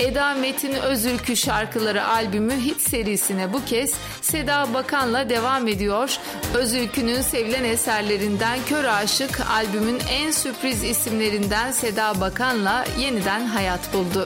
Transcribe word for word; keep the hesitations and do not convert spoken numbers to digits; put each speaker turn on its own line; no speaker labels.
Eda Metin Özülkü şarkıları albümü hit serisine bu kez Seda Bakan'la devam ediyor. Özülkü'nün sevilen eserlerinden Kör Aşık albümün en sürpriz isimlerinden Seda Bakan'la yeniden hayat buldu.